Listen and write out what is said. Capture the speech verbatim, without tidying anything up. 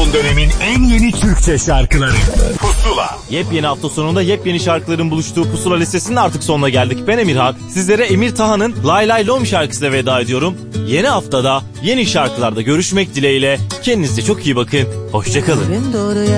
Son dönemin en yeni Türkçe şarkıları Pusula. Yepyeni hafta sonunda yepyeni şarkıların buluştuğu Pusula listesinin artık sonuna geldik. Ben Emirhan. Sizlere Emir Tahan'ın Lay Lay Lom şarkısıyla veda ediyorum. Yeni haftada yeni şarkılarda görüşmek dileğiyle. Kendinize çok iyi bakın. Hoşçakalın.